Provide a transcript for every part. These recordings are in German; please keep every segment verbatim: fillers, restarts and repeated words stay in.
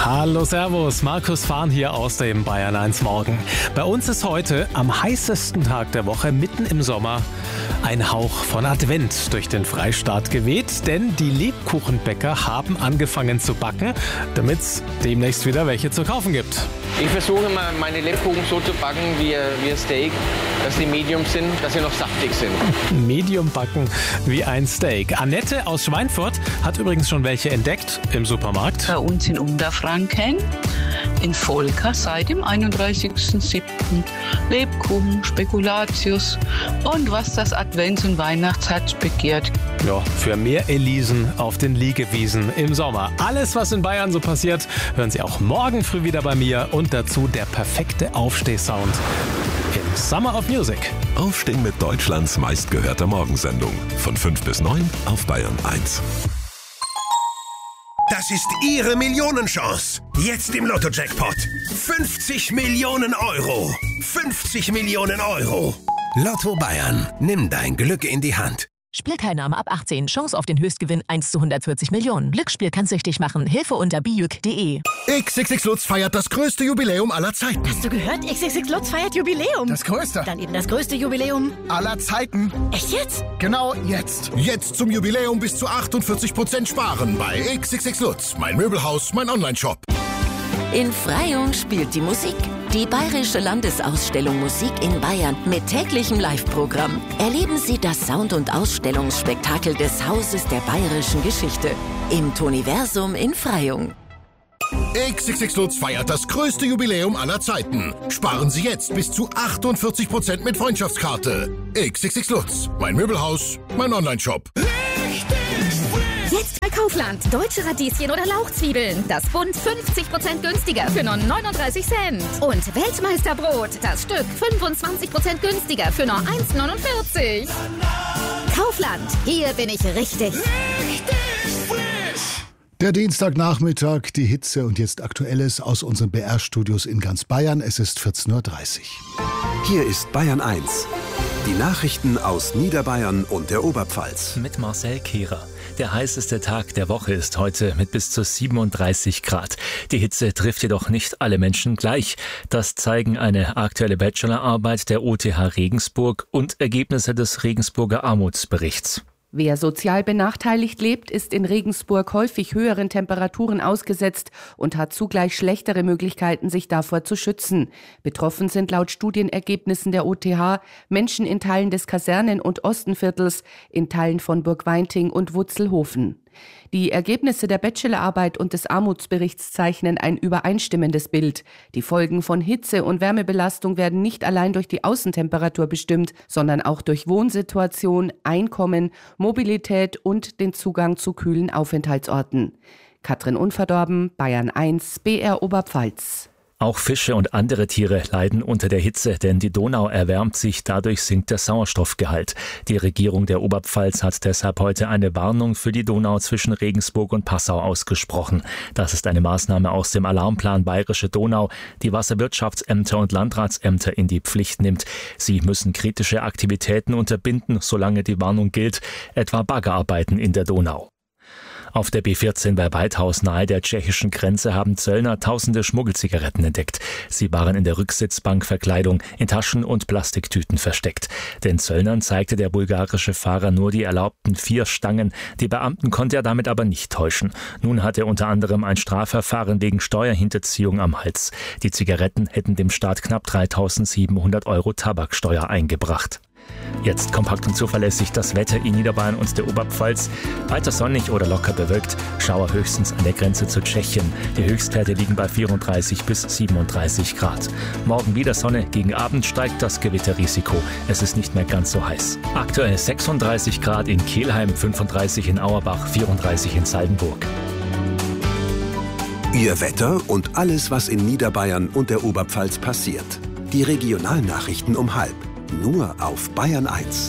Hallo, servus, Markus Fahn hier aus dem Bayern eins Morgen. Bei uns ist heute am heißesten Tag der Woche, mitten im Sommer, ein Hauch von Advent durch den Freistaat geweht, denn die Lebkuchenbäcker haben angefangen zu backen, damit es demnächst wieder welche zu kaufen gibt. Ich versuche mal, meine Lebkuchen so zu backen wie, wie ein Steak, dass die Medium sind, dass sie noch saftig sind. Medium backen wie ein Steak. Annette aus Schweinfurt hat übrigens schon welche entdeckt im Supermarkt. Bei uns in Unterfranken, in Volker, seit dem einunddreißigsten siebten Lebkuchen, Spekulatius und was das Advents- und Weihnachtsherz begehrt. Ja, für mehr Elisen auf den Liegewiesen im Sommer. Alles, was in Bayern so passiert, hören Sie auch morgen früh wieder bei mir und dazu der perfekte Aufstehsound im Summer of Music. Aufstehen mit Deutschlands meistgehörter Morgensendung. Von fünf bis neun auf Bayern eins. Das ist Ihre Millionenchance. Jetzt im Lotto-Jackpot. fünfzig Millionen Euro. fünfzig Millionen Euro. Lotto Bayern. Nimm dein Glück in die Hand. Spielteilnahme ab achtzehn. Chance auf den Höchstgewinn eins zu hundertvierzig Millionen. Glücksspiel kann süchtig machen. Hilfe unter bijuk punkt de. X X X Lutz feiert das größte Jubiläum aller Zeiten. Hast du gehört? X X X Lutz feiert Jubiläum. Das größte. Dann eben das größte Jubiläum aller Zeiten. Echt jetzt? Genau jetzt. Jetzt zum Jubiläum bis zu achtundvierzig Prozent sparen bei X X X Lutz. Mein Möbelhaus, mein Onlineshop. In Freyung spielt die Musik. Die Bayerische Landesausstellung Musik in Bayern mit täglichem Live-Programm. Erleben Sie das Sound- und Ausstellungsspektakel des Hauses der bayerischen Geschichte im Toniversum in Freyung. X X X Lutz feiert das größte Jubiläum aller Zeiten. Sparen Sie jetzt bis zu achtundvierzig Prozent mit Freundschaftskarte. X X X Lutz. Mein Möbelhaus, mein Onlineshop. Jetzt bei Kaufland. Deutsche Radieschen oder Lauchzwiebeln. Das Bund fünfzig Prozent günstiger für nur neununddreißig Cent. Und Weltmeisterbrot. Das Stück fünfundzwanzig Prozent günstiger für nur eins neunundvierzig. Kaufland. Hier bin ich richtig. Der Dienstagnachmittag, die Hitze und jetzt Aktuelles aus unseren B R-Studios in ganz Bayern. Es ist vierzehn Uhr dreißig. Hier ist Bayern eins. Die Nachrichten aus Niederbayern und der Oberpfalz. Mit Marcel Kehrer. Der heißeste Tag der Woche ist heute mit bis zu siebenunddreißig Grad. Die Hitze trifft jedoch nicht alle Menschen gleich. Das zeigen eine aktuelle Bachelorarbeit der O T H Regensburg und Ergebnisse des Regensburger Armutsberichts. Wer sozial benachteiligt lebt, ist in Regensburg häufig höheren Temperaturen ausgesetzt und hat zugleich schlechtere Möglichkeiten, sich davor zu schützen. Betroffen sind laut Studienergebnissen der O T H Menschen in Teilen des Kasernen- und Ostenviertels, in Teilen von Burgweinting und Wutzelhofen. Die Ergebnisse der Bachelorarbeit und des Armutsberichts zeichnen ein übereinstimmendes Bild. Die Folgen von Hitze- und Wärmebelastung werden nicht allein durch die Außentemperatur bestimmt, sondern auch durch Wohnsituation, Einkommen, Mobilität und den Zugang zu kühlen Aufenthaltsorten. Katrin Unverdorben, Bayern eins, B R Oberpfalz. Auch Fische und andere Tiere leiden unter der Hitze, denn die Donau erwärmt sich, dadurch sinkt der Sauerstoffgehalt. Die Regierung der Oberpfalz hat deshalb heute eine Warnung für die Donau zwischen Regensburg und Passau ausgesprochen. Das ist eine Maßnahme aus dem Alarmplan Bayerische Donau, die Wasserwirtschaftsämter und Landratsämter in die Pflicht nimmt. Sie müssen kritische Aktivitäten unterbinden, solange die Warnung gilt, etwa Baggerarbeiten in der Donau. Auf der B vierzehn bei Weidhaus nahe der tschechischen Grenze haben Zöllner tausende Schmuggelzigaretten entdeckt. Sie waren in der Rücksitzbankverkleidung, in Taschen und Plastiktüten versteckt. Den Zöllnern zeigte der bulgarische Fahrer nur die erlaubten vier Stangen. Die Beamten konnte er damit aber nicht täuschen. Nun hat er unter anderem ein Strafverfahren wegen Steuerhinterziehung am Hals. Die Zigaretten hätten dem Staat knapp dreitausendsiebenhundert Euro Tabaksteuer eingebracht. Jetzt kompakt und zuverlässig das Wetter in Niederbayern und der Oberpfalz. Weiter sonnig oder locker bewölkt. Schauer höchstens an der Grenze zu Tschechien. Die Höchstwerte liegen bei vierunddreißig bis siebenunddreißig Grad. Morgen wieder Sonne. Gegen Abend steigt das Gewitterrisiko. Es ist nicht mehr ganz so heiß. Aktuell sechsunddreißig Grad in Kelheim, fünfunddreißig in Auerbach, vierunddreißig in Saldenburg. Ihr Wetter und alles, was in Niederbayern und der Oberpfalz passiert. Die Regionalnachrichten um halb. Nur auf Bayern eins.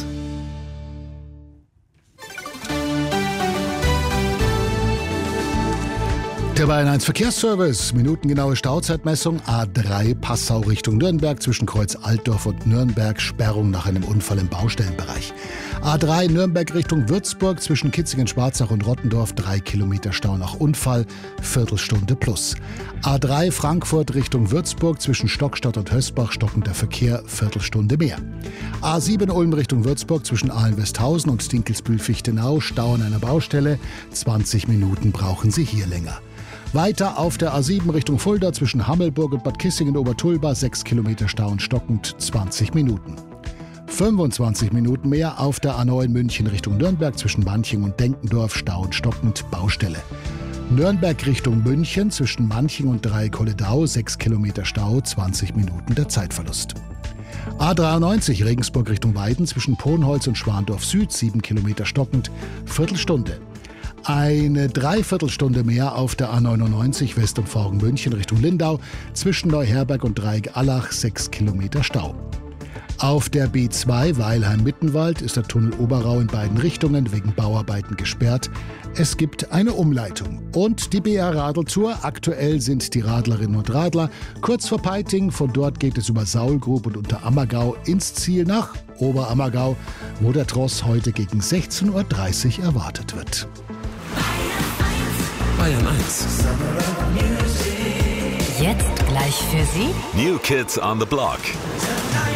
Der Bayern eins Verkehrsservice, minutengenaue Stauzeitmessung, A drei Passau Richtung Nürnberg zwischen Kreuz Altdorf und Nürnberg, Sperrung nach einem Unfall im Baustellenbereich. A drei Nürnberg Richtung Würzburg zwischen Kitzingen-Schwarzach und Rottendorf, drei Kilometer Stau nach Unfall, Viertelstunde plus. A drei Frankfurt Richtung Würzburg zwischen Stockstadt und Hösbach, stockender Verkehr, Viertelstunde mehr. A sieben Ulm Richtung Würzburg zwischen Aalen-Westhausen und Dinkelsbühl-Fichtenau, Stau an einer Baustelle, zwanzig Minuten brauchen Sie hier länger. Weiter auf der A sieben Richtung Fulda zwischen Hammelburg und Bad Kissingen-Obertulba, sechs Kilometer Stau und stockend, zwanzig Minuten. fünfundzwanzig Minuten mehr auf der A neun München Richtung Nürnberg zwischen Manching und Denkendorf, Stau und stockend, Baustelle. Nürnberg Richtung München zwischen Manching und Dreieck-Holledau, sechs Kilometer Stau, zwanzig Minuten der Zeitverlust. A dreiundneunzig Regensburg Richtung Weiden zwischen Ponholz und Schwandorf Süd, sieben Kilometer stockend, Viertelstunde. Eine Dreiviertelstunde mehr auf der A neunundneunzig West- und Forgen München Richtung Lindau zwischen Neuherberg und Dreieck-Allach, sechs Kilometer Stau. Auf der B zwei Weilheim-Mittenwald ist der Tunnel Oberrau in beiden Richtungen wegen Bauarbeiten gesperrt. Es gibt eine Umleitung. Und die B R Radeltour. Aktuell sind die Radlerinnen und Radler kurz vor Peiting. Von dort geht es über Saulgrub und Unterammergau ins Ziel nach Oberammergau, wo der Tross heute gegen sechzehn Uhr dreißig erwartet wird. Bayern eins. Jetzt gleich für Sie New Kids on the Block.